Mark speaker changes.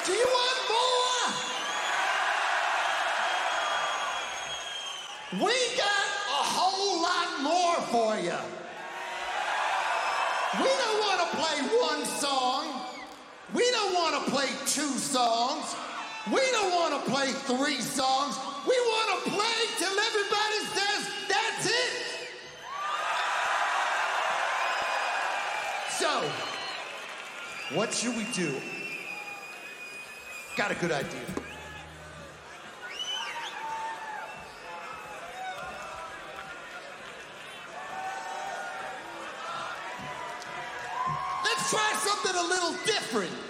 Speaker 1: Do you want more? We got a whole lot more for you. We don't want to play one song. We don't want to play 2 songs. We don't want to play 3 songs. We want to play till everybody says, that's it. So, what should we do? Got a good idea. Let's try something a little different.